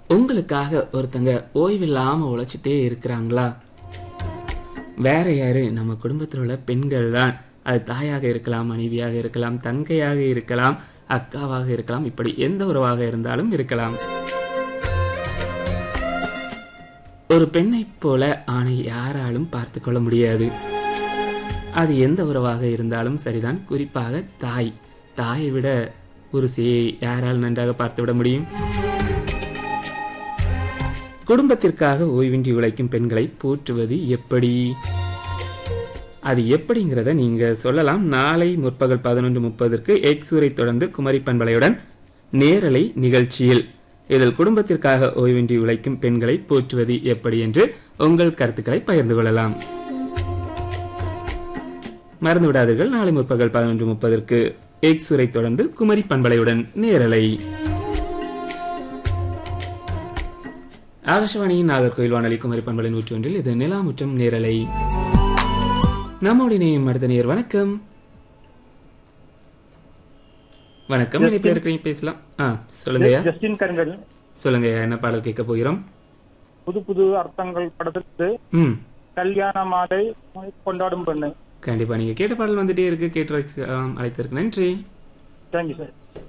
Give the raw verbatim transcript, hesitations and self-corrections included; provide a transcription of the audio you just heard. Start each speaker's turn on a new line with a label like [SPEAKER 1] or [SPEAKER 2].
[SPEAKER 1] உங்களுக்காக ஒருத்தங்க ஓய்வில்லாம உழைச்சிட்டே இருக்கிறாங்களா? வேற யாரு? நம்ம குடும்பத்தில் உள்ள பெண்கள் தான். அது தாயாக இருக்கலாம், மனைவியாக இருக்கலாம், தங்கையாக இருக்கலாம், அக்காவாக இருக்கலாம், இப்படி எந்த உறவாக இருந்தாலும் இருக்கலாம். ஒரு பெண்ணை போல ஆணை யாராலும் பார்த்து கொள்ள முடியாது. அது எந்த உறவாக இருந்தாலும் சரிதான். குறிப்பாக தாய். தாயை விட ஒரு சேயை யாரால் நன்றாக பார்த்து விட முடியும்? குடும்பத்திற்காக ஓய்வின்றி உழைக்கும் பெண்களை போற்றுவது எப்படி? அது எப்படிங்கிறத நீங்க சொல்லலாம். நாளை முற்பகல் பதினொன்று முப்பதற்கு எக்ஸ் உரை தொடர்ந்து குமரி பண்பலையுடன் நேரலை நிகழ்ச்சியில் இதில் குடும்பத்திற்காக ஓய்வின்றி உழைக்கும் பெண்களை போற்றுவது எப்படி என்று உங்கள் கருத்துக்களை பகிர்ந்து கொள்ளலாம். மறந்து விடாதீர்கள். நாளை முற்பகல் பதினொன்று முப்பதற்கு எக்ஸ் உரை தொடர்ந்து குமரி பண்பலையுடன் நேரலை. ஆகாஷவாணியின் நாகர்கோயில் வானொலி குமரி பண்பலை நூற்றி ஒன்றில் இது நிலாமுற்றம் நேரலை. நம்மோடு இணையும் அடுத்த நேர். வணக்கம். வணக்கம். இணைப்பில் இருக்கிறீங்க, பேசலாம். ஆ சொல்லுங்க.
[SPEAKER 2] ஜஸ்டின் கருங்கல்.
[SPEAKER 1] சொல்லுங்க, என்ன பாடல் கேட்க போகிறோம்?
[SPEAKER 2] புது புது அர்த்தங்கள் படத்திற்கு
[SPEAKER 1] ம்
[SPEAKER 2] கல்யாண மாலை கொண்டாடும் பெண்ணு.
[SPEAKER 1] கண்டிப்பா நீங்க கேட்ட பாடல் வந்துட்டே இருக்கு. கேட்டு அழைத்திருக்கு. நன்றி.
[SPEAKER 2] Thank you sir.